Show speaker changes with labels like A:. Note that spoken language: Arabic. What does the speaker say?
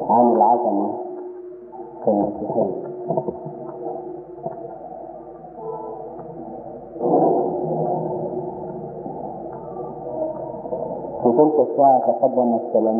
A: عن العظمة في المسيحية. في تلك الساعة تقدم التلاميذ